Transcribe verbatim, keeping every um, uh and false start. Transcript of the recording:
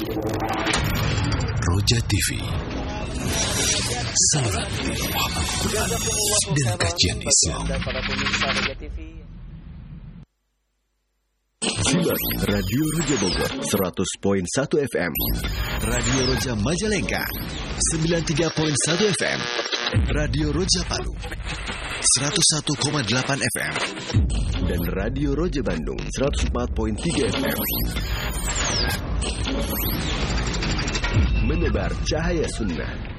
Roja T V, saluran pemahaman Quran dan kajian Islam. Simak Radio Roja Bogor seratus koma satu F M, Radio Roja Majalengka sembilan puluh tiga koma satu F M, Radio Roja Palu seratus satu koma delapan F M, dan Radio Roja Bandung seratus empat koma tiga F M. Menebar cahaya sunnah.